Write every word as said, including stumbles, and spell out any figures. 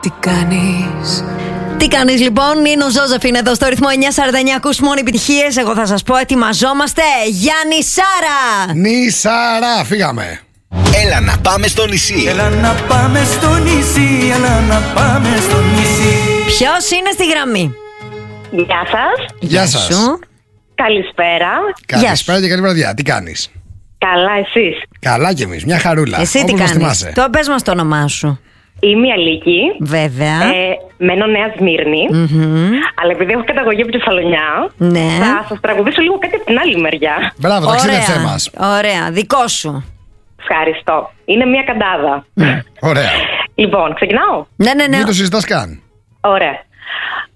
Τι κάνεις? Τι κάνεις λοιπόν, είναι ο Ζώζεφιν εδώ στο ρυθμό εννιά σαράντα εννιά. Ακούς μόνο επιτυχίες. Εγώ θα σας πω, ετοιμαζόμαστε για νησάρα. Νησάρα, φύγαμε. Έλα να πάμε στο νησί. Έλα να πάμε στο νησί, έλα να πάμε στο νησί. Ποιος είναι στη γραμμή? Γεια σας. Γεια σας. Σου. Καλησπέρα. Καλησπέρα και καλή βραδιά. Τι κάνεις? Καλά, εσείς? Καλά κι εμείς, μια χαρούλα. Εσύ τι Όπως μας κάνεις? θυμάσαι. Το πες μας το όνομά σου. Είμαι η Αλίκη. Βέβαια. Ε, μένω Νέα Σμύρνη. Mm-hmm. Αλλά επειδή έχω καταγωγή από τη Κεφαλονιά, Ναι. θα σας τραγουδήσω λίγο κάτι από την άλλη μεριά. Μπράβο, ταξίδεψέ μας. Ωραία, δικό σου. Ευχαριστώ. Είναι μια καντάδα. Ωραία. Λοιπόν, ξεκινάω. Ναι, ναι, ναι. Μην το συζητάς καν. Ωραία.